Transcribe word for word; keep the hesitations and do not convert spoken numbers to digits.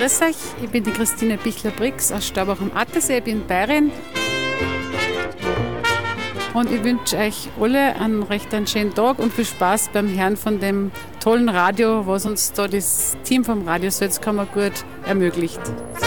grüß euch, ich bin die Christine Bichler-Brix aus Staubach am Attersee, ich bin Bayerin. Und ich wünsche euch alle einen recht einen schönen Tag und viel Spaß beim Hören von dem tollen Radio, was uns da das Team vom Radio Salzkammer gut ermöglicht.